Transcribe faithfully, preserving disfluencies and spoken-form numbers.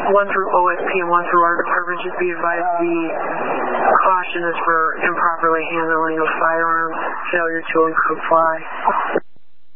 one through O S P and one through our department, just be advised the caution is for improperly handling of firearms, failure to comply.